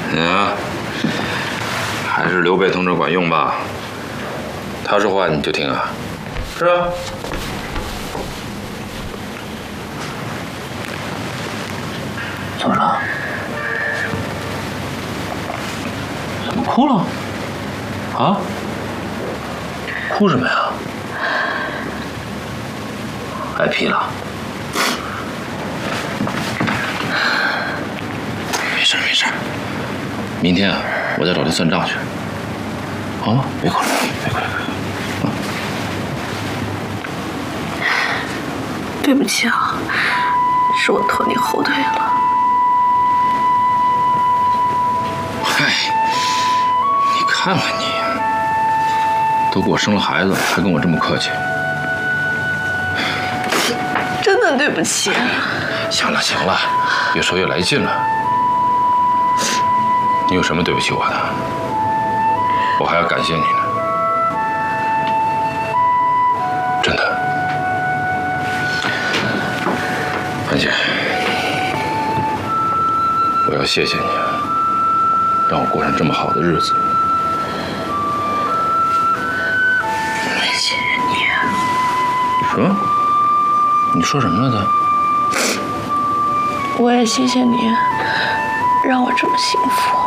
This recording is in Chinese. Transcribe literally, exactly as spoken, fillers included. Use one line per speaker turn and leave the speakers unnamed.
啊，还是刘备同志管用吧？他说话你就听啊？是啊。
怎么了？怎么哭了？啊？哭什么呀？挨批了？没事没事，明天啊，我再找他算账去。啊，别哭了，别哭了，别哭了。啊，
对不起啊，是我拖你后腿了。
嗨，你看看你，都给我生了孩子，还跟我这么客气。
真的对不起。
行了行了，越说越来劲了。你有什么对不起我的？我还要感谢你呢。真的。樊姐，我要谢谢你啊，让我过上这么好的日子。
我也谢谢你。
什么？你说什么了都？
我也谢谢你，让我这么幸福。